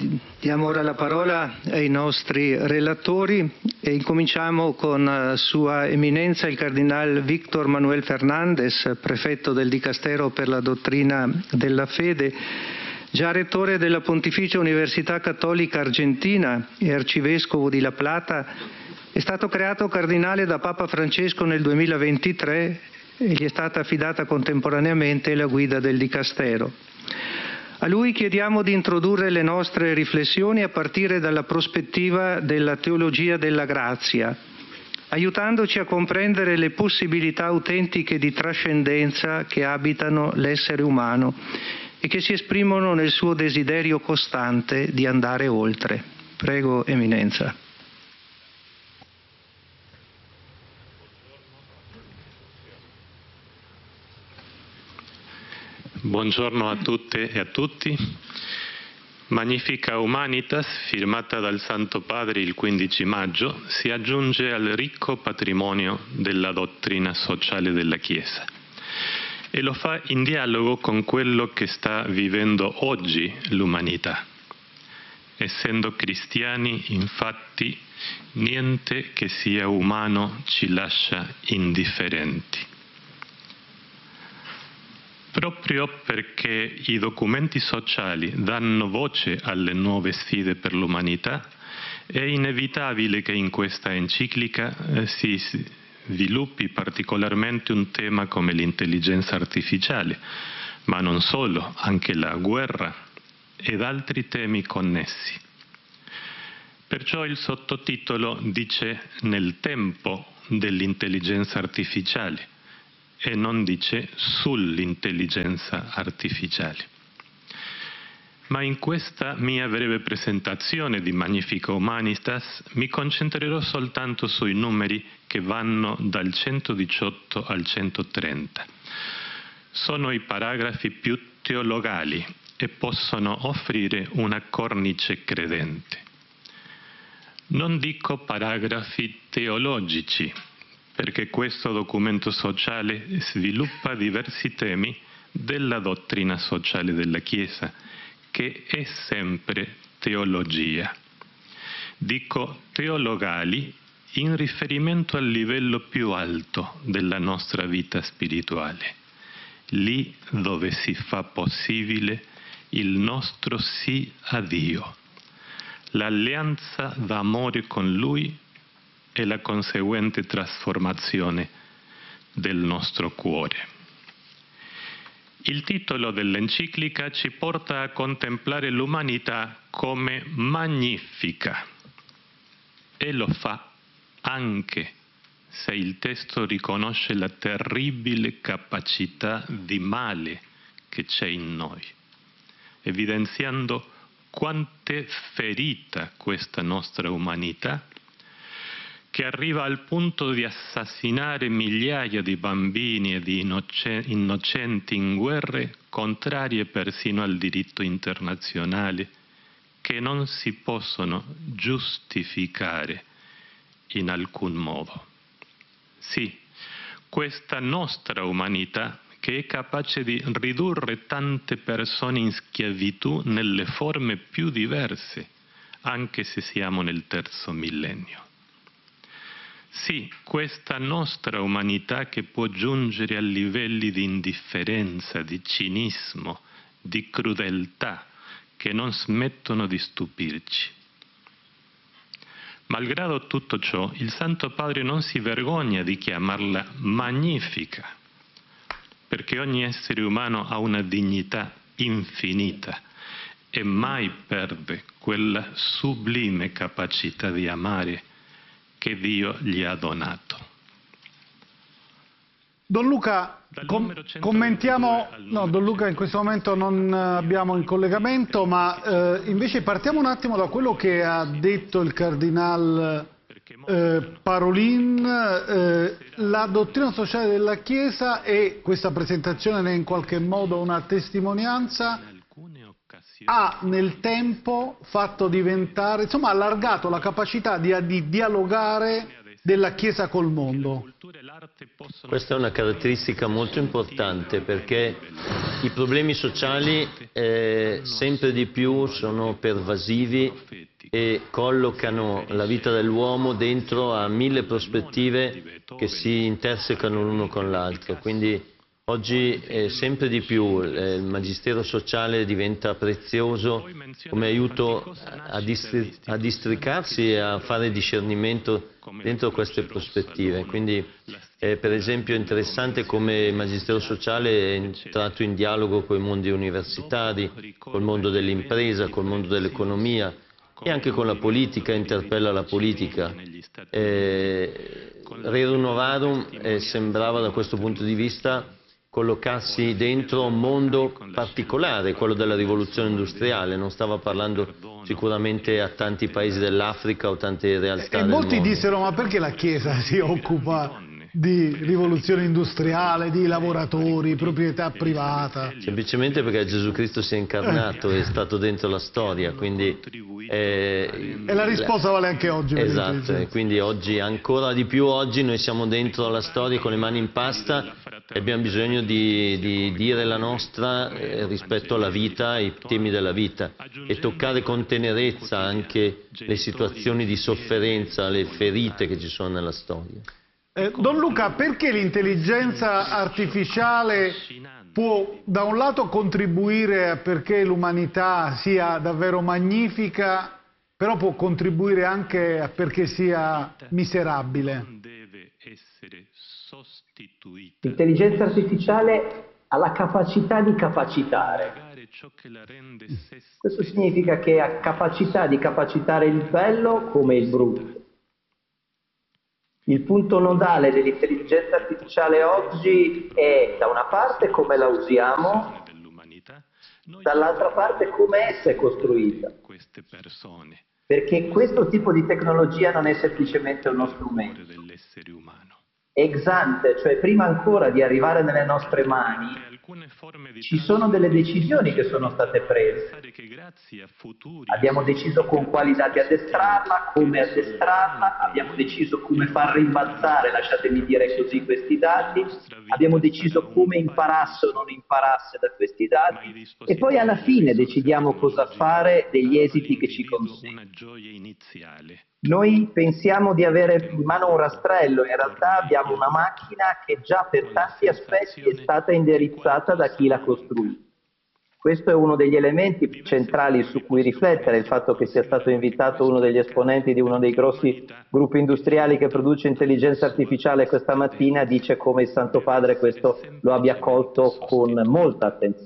Diamo ora la parola ai nostri relatori e incominciamo con Sua Eminenza il Cardinal Víctor Manuel Fernández, prefetto del Dicastero per la Dottrina della Fede, già rettore della Pontificia Università Cattolica Argentina e arcivescovo di La Plata. È stato creato cardinale da Papa Francesco nel 2023 e gli è stata affidata contemporaneamente la guida del Dicastero. A lui chiediamo di introdurre le nostre riflessioni a partire dalla prospettiva della teologia della grazia, aiutandoci a comprendere le possibilità autentiche di trascendenza che abitano l'essere umano e che si esprimono nel suo desiderio costante di andare oltre. Prego, Eminenza. Buongiorno a tutte e a tutti. Magnifica Humanitas, firmata dal Santo Padre il 15 maggio, si aggiunge al ricco patrimonio della dottrina sociale della Chiesa e lo fa in dialogo con quello che sta vivendo oggi l'umanità. Essendo cristiani, infatti, niente che sia umano ci lascia indifferenti. Proprio perché i documenti sociali danno voce alle nuove sfide per l'umanità, è inevitabile che in questa enciclica si sviluppi particolarmente un tema come l'intelligenza artificiale, ma non solo, anche la guerra ed altri temi connessi. Perciò il sottotitolo dice «Nel tempo dell'intelligenza artificiale», e non dice sull'intelligenza artificiale. Ma in questa mia breve presentazione di Magnifica Humanitas mi concentrerò soltanto sui numeri che vanno dal 118 al 130. Sono i paragrafi più teologali e possono offrire una cornice credente. Non dico paragrafi teologici, perché questo documento sociale sviluppa diversi temi della dottrina sociale della Chiesa, che è sempre teologia. Dico teologali in riferimento al livello più alto della nostra vita spirituale, lì dove si fa possibile il nostro sì a Dio, l'alleanza d'amore con Lui e la conseguente trasformazione del nostro cuore. Il titolo dell'enciclica ci porta a contemplare l'umanità come magnifica e lo fa anche se il testo riconosce la terribile capacità di male che c'è in noi, evidenziando quanto è ferita questa nostra umanità, che arriva al punto di assassinare migliaia di bambini e di innocenti in guerre contrarie persino al diritto internazionale, che non si possono giustificare in alcun modo. Sì, questa nostra umanità che è capace di ridurre tante persone in schiavitù nelle forme più diverse, anche se siamo nel terzo millennio. Sì, questa nostra umanità che può giungere a livelli di indifferenza, di cinismo, di crudeltà, che non smettono di stupirci. Malgrado tutto ciò, il Santo Padre non si vergogna di chiamarla magnifica, perché ogni essere umano ha una dignità infinita e mai perde quella sublime capacità di amare che Dio gli ha donato. Don Luca, commentiamo... No, Don Luca in questo momento non abbiamo in collegamento, ma invece partiamo un attimo da quello che ha detto il Cardinal Parolin. La dottrina sociale della Chiesa, e questa presentazione ne è in qualche modo una testimonianza, ha nel tempo fatto diventare, insomma, allargato la capacità di dialogare della Chiesa col mondo. Questa è una caratteristica molto importante, perché i problemi sociali sempre di più sono pervasivi e collocano la vita dell'uomo dentro a 1000 prospettive che si intersecano l'uno con l'altro. Quindi oggi sempre di più il magistero sociale diventa prezioso come aiuto a districarsi e a fare discernimento dentro queste prospettive. Quindi per esempio è interessante come il magistero sociale è entrato in dialogo con i mondi universitari, col mondo dell'impresa, col mondo dell'economia e anche con la politica, interpella la politica. Rerum Novarum sembrava da questo punto di vista collocarsi dentro un mondo particolare, quello della rivoluzione industriale. Non stava parlando sicuramente a tanti paesi dell'Africa o tante realtà del mondo. E molti dissero: ma perché la Chiesa si occupa di rivoluzione industriale, di lavoratori, proprietà privata? Semplicemente perché Gesù Cristo si è incarnato e è stato dentro la storia, quindi e la risposta vale anche oggi. Esatto, e quindi oggi, ancora di più oggi, noi siamo dentro la storia con le mani in pasta e abbiamo bisogno di dire la nostra rispetto alla vita, ai temi della vita, e toccare con tenerezza anche le situazioni di sofferenza, le ferite che ci sono nella storia. Don Luca, perché l'intelligenza artificiale può da un lato contribuire a perché l'umanità sia davvero magnifica, però può contribuire anche a perché sia miserabile? L'intelligenza artificiale ha la capacità di capacitare. Questo significa che ha capacità di capacitare il bello come il brutto. Il punto nodale dell'intelligenza artificiale oggi è, da una parte, come la usiamo, dall'altra parte come essa è costruita. Perché questo tipo di tecnologia non è semplicemente uno strumento. Ex ante, cioè prima ancora di arrivare nelle nostre mani, ci sono delle decisioni che sono state prese. Abbiamo deciso con quali dati addestrarla, come addestrarla, abbiamo deciso come far rimbalzare, lasciatemi dire così, questi dati, abbiamo deciso come imparasse o non imparasse da questi dati, e poi alla fine decidiamo cosa fare degli esiti che ci consegnano. Noi pensiamo di avere in mano un rastrello, in realtà abbiamo una macchina che già per tanti aspetti è stata indirizzata da chi l'ha costruita. Questo è uno degli elementi centrali su cui riflettere, il fatto che sia stato invitato uno degli esponenti di uno dei grossi gruppi industriali che produce intelligenza artificiale questa mattina, dice come il Santo Padre questo lo abbia colto con molta attenzione.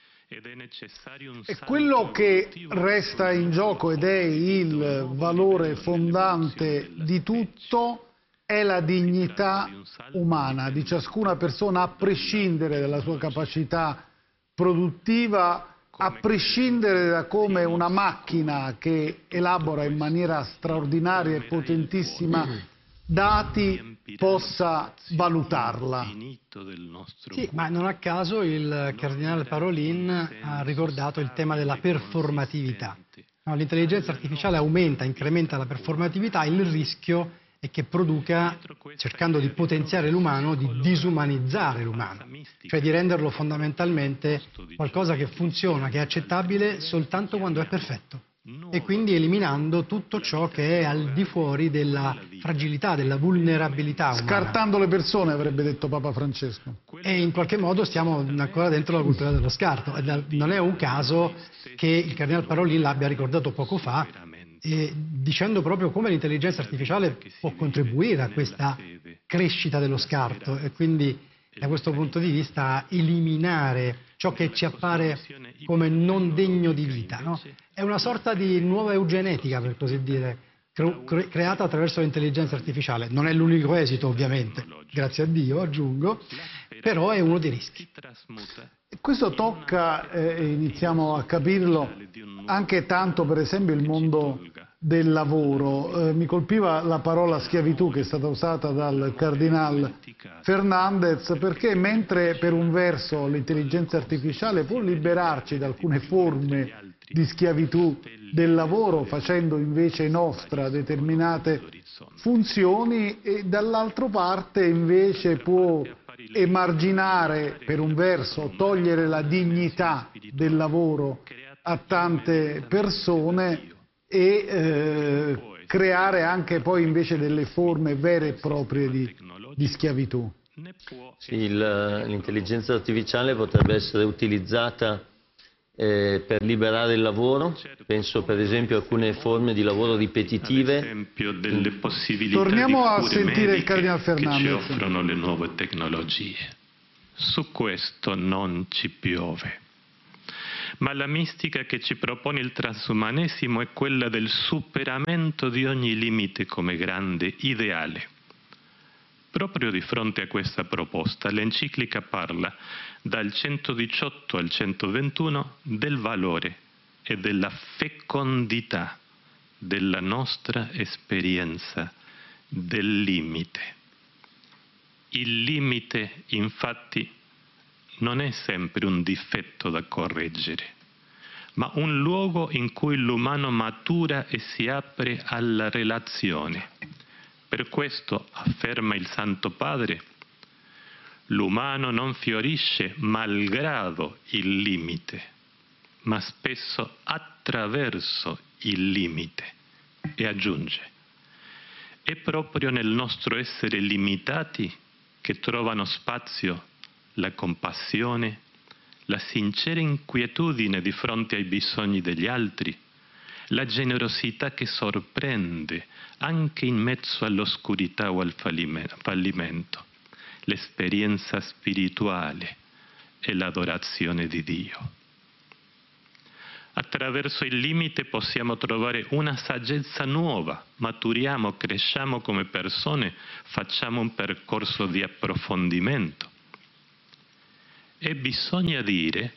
E quello che resta in gioco, ed è il valore fondante di tutto, è la dignità umana di ciascuna persona, a prescindere dalla sua capacità produttiva, a prescindere da come una macchina che elabora in maniera straordinaria e potentissima dati possa valutarla. Sì, ma non a caso il cardinale Parolin ha ricordato il tema della performatività. No, l'intelligenza artificiale incrementa la performatività, il rischio è che produca, cercando di potenziare l'umano, di disumanizzare l'umano, cioè di renderlo fondamentalmente qualcosa che funziona, che è accettabile soltanto quando è perfetto, e quindi eliminando tutto ciò che è al di fuori della fragilità, della vulnerabilità umana. Scartando le persone, avrebbe detto Papa Francesco. E in qualche modo stiamo ancora dentro la cultura dello scarto. Non è un caso che il cardinale Parolin l'abbia ricordato poco fa, dicendo proprio come l'intelligenza artificiale può contribuire a questa crescita dello scarto, e quindi da questo punto di vista eliminare ciò che ci appare come non degno di vita, no? È una sorta di nuova eugenetica, per così dire, creata attraverso l'intelligenza artificiale. Non è l'unico esito, ovviamente, grazie a Dio, aggiungo, però è uno dei rischi. Questo tocca, iniziamo a capirlo, anche tanto per esempio il mondo del lavoro. Mi colpiva la parola schiavitù che è stata usata dal cardinal Fernandez, perché mentre per un verso l'intelligenza artificiale può liberarci da alcune forme di schiavitù del lavoro, facendo invece nostra determinate funzioni, e dall'altra parte invece può emarginare, per un verso, togliere la dignità del lavoro a tante persone e creare anche poi invece delle forme vere e proprie di schiavitù. Sì, l'intelligenza artificiale potrebbe essere utilizzata per liberare il lavoro, penso per esempio a alcune forme di lavoro ripetitive. Ad esempio delle possibilità Torniamo a di cure sentire il Cardinal mediche che ci Fernandez. offrono le nuove tecnologie. Su questo non ci piove. Ma la mistica che ci propone il transumanesimo è quella del superamento di ogni limite come grande ideale. Proprio di fronte a questa proposta, l'enciclica parla dal 118 al 121 del valore e della fecondità della nostra esperienza del limite. Il limite, infatti, non è sempre un difetto da correggere, ma un luogo in cui l'umano matura e si apre alla relazione. Per questo, afferma il Santo Padre, l'umano non fiorisce malgrado il limite, ma spesso attraverso il limite. E aggiunge, è proprio nel nostro essere limitati che trovano spazio la compassione, la sincera inquietudine di fronte ai bisogni degli altri, la generosità che sorprende anche in mezzo all'oscurità o al fallimento, l'esperienza spirituale e l'adorazione di Dio. Attraverso il limite possiamo trovare una saggezza nuova, maturiamo, cresciamo come persone, facciamo un percorso di approfondimento. E bisogna dire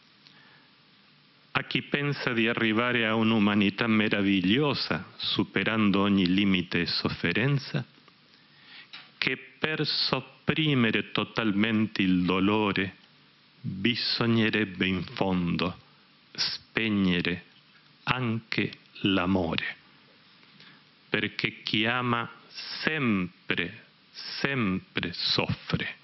a chi pensa di arrivare a un'umanità meravigliosa, superando ogni limite e sofferenza, che per sopprimere totalmente il dolore bisognerebbe in fondo spegnere anche l'amore, perché chi ama sempre soffre.